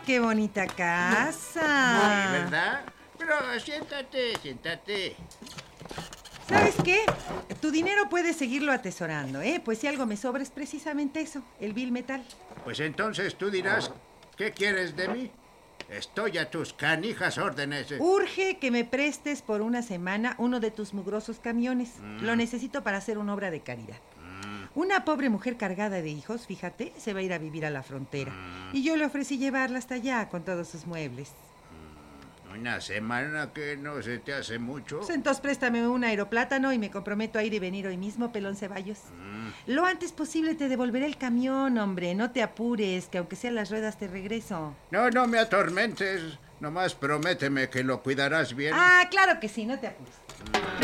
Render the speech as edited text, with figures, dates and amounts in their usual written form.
qué bonita casa. Sí, ¿verdad? Pero siéntate. ¿Sabes qué? Tu dinero puedes seguirlo atesorando, ¿eh? Pues si algo me sobra es precisamente eso, el vil metal. Pues entonces tú dirás, ¿qué quieres de mí? Estoy a tus canijas órdenes. Urge que me prestes por una semana uno de tus mugrosos camiones. Lo necesito para hacer una obra de caridad. Una pobre mujer cargada de hijos, fíjate, se va a ir a vivir a la frontera. Y yo le ofrecí llevarla hasta allá con todos sus muebles. Una semana que no se te hace mucho. Pues entonces préstame un aeroplátano y me comprometo a ir y venir hoy mismo, Pelón Ceballos. Lo antes posible te devolveré el camión, hombre. No te apures, que aunque sean las ruedas te regreso. No me atormentes. Nomás prométeme que lo cuidarás bien. Ah, claro que sí, no te apures.